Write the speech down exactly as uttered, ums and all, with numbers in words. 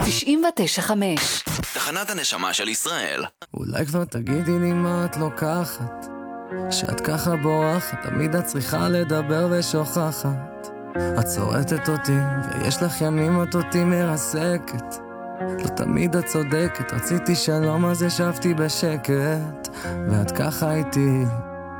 תשעים ותשע חמש. תחנת הנשמה של ישראל. אולי כבר תגידי לי מה את לוקחת, שאת ככה בורחת, תמיד את צריכה לדבר ושוכחת. את צורטת אותי ויש לך ימים את אותי מרסקת. לא תמיד את צודקת, רציתי שלום אז ישבתי בשקט, ואת ככה איתי